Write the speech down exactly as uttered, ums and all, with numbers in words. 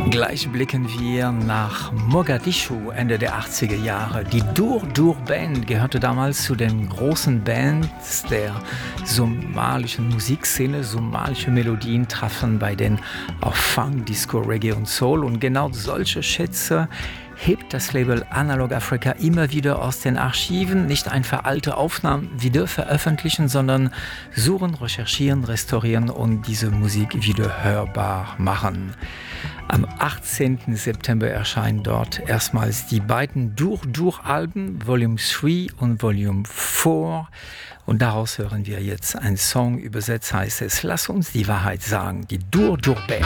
Gleich blicken wir nach Mogadischu Ende der achtziger Jahre. Die Dur Dur Band gehörte damals zu den großen Bands der somalischen Musikszene. Somalische Melodien trafen bei den auf Funk, Disco, Reggae und Soul. Und genau solche Schätze hebt das Label Analog Africa immer wieder aus den Archiven. Nicht einfach alte Aufnahmen wieder veröffentlichen, sondern suchen, recherchieren, restaurieren und diese Musik wieder hörbar machen. Am achtzehnten September erscheinen dort erstmals die beiden Dur-Dur-Alben, Volume drei und Volume vier. Und daraus hören wir jetzt einen Song, übersetzt heißt es, lass uns die Wahrheit sagen, die Dur-Dur-Band.